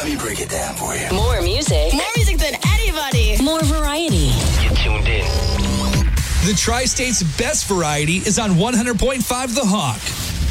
Let me break it down for you. More music. More music than anybody. More variety. Get tuned in. The Tri-State's best variety is on 100.5 The Hawk.